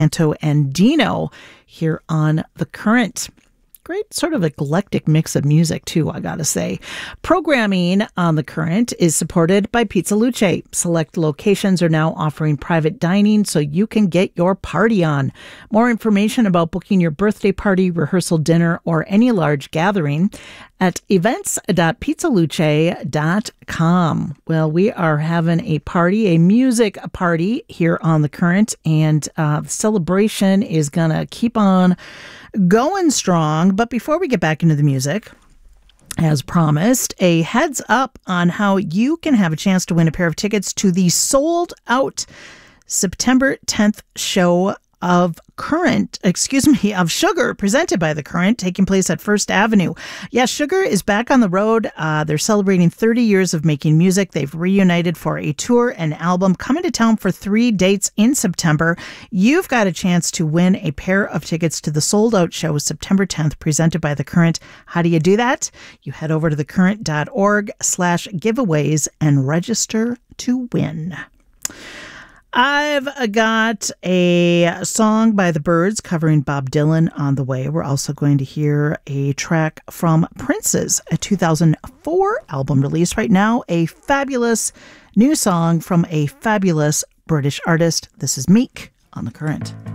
Anto and Dino here on The Current. Great sort of eclectic mix of music, too, I gotta say. Programming on The Current is supported by Pizza Luce. Select locations are now offering private dining so you can get your party on. More information about booking your birthday party, rehearsal dinner, or any large gathering at events.pizzaluce.com. Well, we are having a party, a music party here on The Current, and the celebration is gonna keep on going strong. But before we get back into the music, as promised, a heads up on how you can have a chance to win a pair of tickets to the sold out September 10th show of Sugar, presented by The Current, taking place at First Avenue. Yes, Sugar is back on the road. They're celebrating 30 years of making music. They've reunited for a tour and album, coming to town for 3 dates in September. You've got a chance to win a pair of tickets to the sold-out show September 10th, presented by The Current. How do you do that? You head over to thecurrent.org/giveaways and register to win. I've got a song by The Byrds covering Bob Dylan on the way. We're also going to hear a track from Prince's 2004 album release. Right now, a fabulous new song from a fabulous British artist. This is Meek on The Current.